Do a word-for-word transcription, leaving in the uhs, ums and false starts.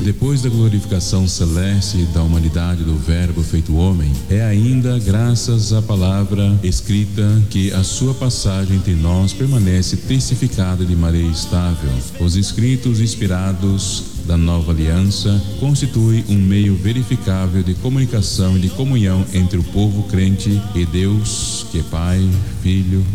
depois da glorificação celeste da humanidade do Verbo feito homem, é ainda graças à palavra escrita que a sua passagem entre nós permanece testificada de maneira estável. Os escritos inspirados da nova aliança constituem um meio verificável de comunicação e de comunhão entre o povo crente e Deus, que é Pai, Filho